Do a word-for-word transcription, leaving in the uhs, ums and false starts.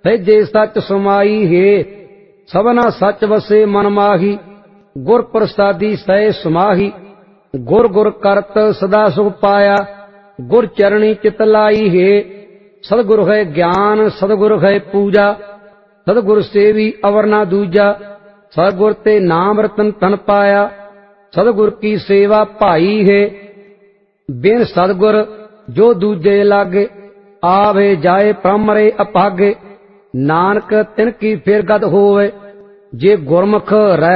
ਸਹਿਜੇ सच समाई है सबना सच वसे मन माही गुर प्रसादी सह समाही गुर गुर करत सदा सुख पाया गुर चरणी चित लाई है सदगुरु है ज्ञान सदगुरु है पूजा सदगुरु सेवी अवर ना दूजा सदगुर ते नाम रतन तन पाया सदगुर की सेवा भाई है बिन सदगुर जो दूजे लागे आवे जाए प्रमरे अपागे नानक तिन की फिर गत होवे जे गुरमुख रह